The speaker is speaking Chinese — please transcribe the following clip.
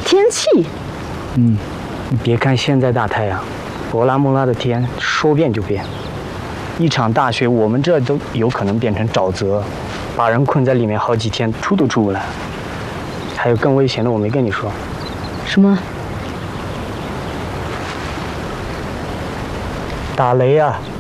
天气。 你别看现在大太阳，博拉莫拉的天说变就变。一场大雪，我们这都有可能变成沼泽，把人困在里面好几天，出都出不来。还有更危险的，我没跟你说。 什么？ 打雷啊！